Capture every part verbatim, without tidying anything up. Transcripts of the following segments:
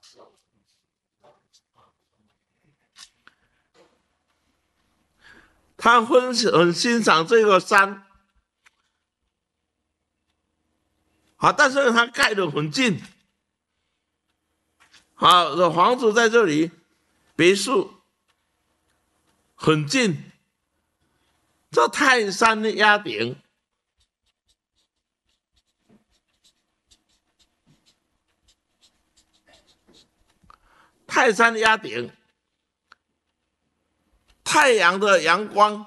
他很很欣赏这个山，好，但是他盖得很近，好，房子在这里，别墅很近，这泰山的压顶。泰山压顶，太阳的阳光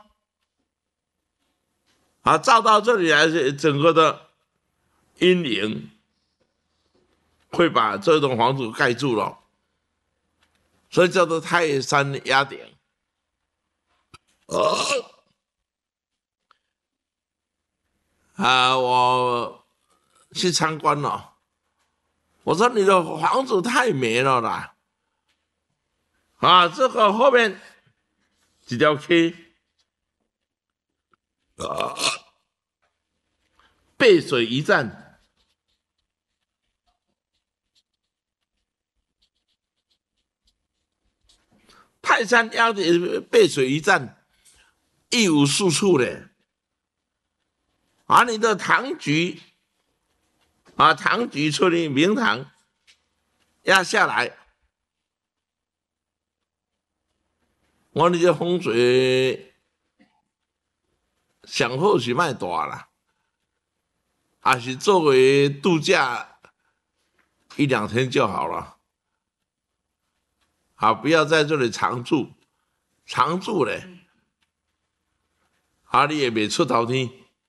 啊，照到这里来，整个的阴影会把这栋房子盖住了，所以叫做泰山压顶。哦，啊，我去参观了，我说你的房子太美了啦。啊，这个后面几条 K， 啊，背水一战，泰山压顶，背水一战，一无是处的。而你的堂局，啊，堂局处理明堂压下来。我你这风水上好是卖大啦，还是作为度假一两天就好了。啊，不要在这里常住，常住嘞，啊，你也没出头天。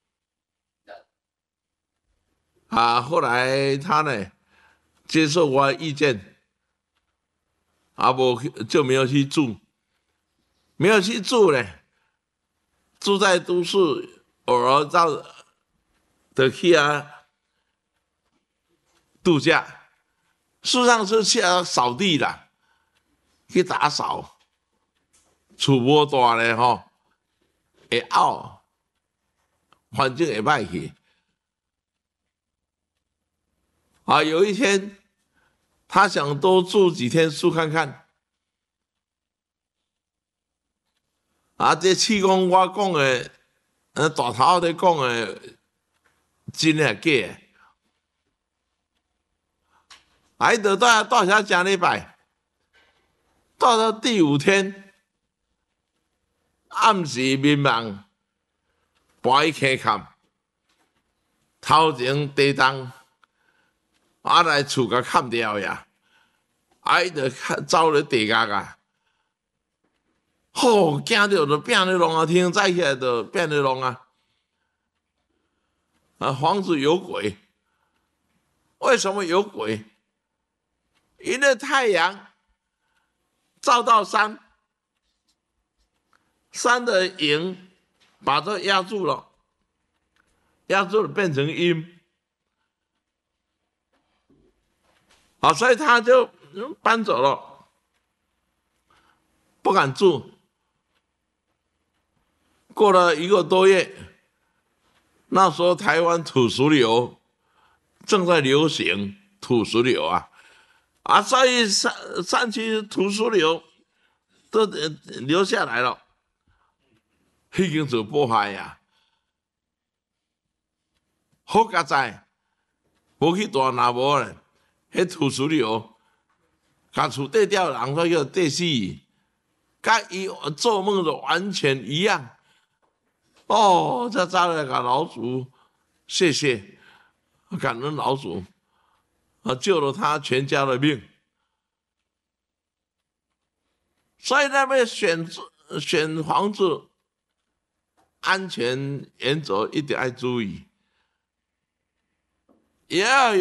啊，后来他呢接受我的意见，啊，我就没有去住。没有去住呢，住在都市，偶尔到的去啊度假，事实上是去啊扫地啦，去打扫，厝无大咧吼，会拗，环境会歹去。啊，有一天他想多住几天住看看。啊，这试讲我讲的，呃，大头在讲的，真的假的？哎，得到到遐讲礼拜，到了第五天，暗时迷茫，搬去坑坎，头前地动，啊来厝甲砍掉呀，哎，就走咧地角啊。吼、哦，惊到就变咧弄啊！天早起来就变咧弄啊！啊，房子有鬼，为什么有鬼？因为太阳照到山，山的影把这压住了，压住了变成阴，啊，所以他就搬走了，不敢住。过了一个多月，那时候台湾土石流正在流行土石流啊，啊，所以山山区土石流都流下来了，已经做破坏呀。好佳哉，无去大那无咧，迄土石流，甲厝底掉人都叫地死，甲伊做梦的完全一样。哦，这早来甲老祖谢谢，感恩老祖，啊，救了他全家的命。所以那边选选房子，安全原则一定要注意，也要有。